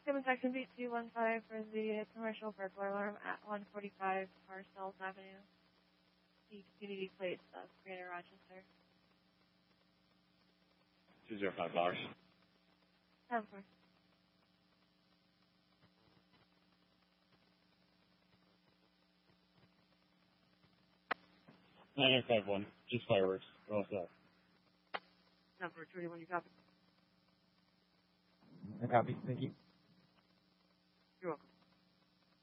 Common Section B215 for the commercial burglar alarm at 145 Parcells Avenue, the community plates of Greater Rochester. 205 Bars. 10-4. Nine 51. Just fireworks. We're all set. Number 21, you copy? I copy. Thank you. You're welcome.